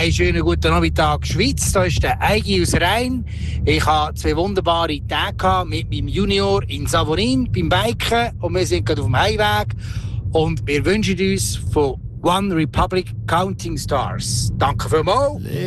Einen schönen guten Nachmittag Schweiz. Da ist der Eigi aus Rhein. Ich hatte 2 wunderbare Tage mit meinem Junior in Savonin beim Biken und wir sind gerade auf dem Heimweg. Und wir wünschen uns von One Republic Counting Stars. Danke vielmals.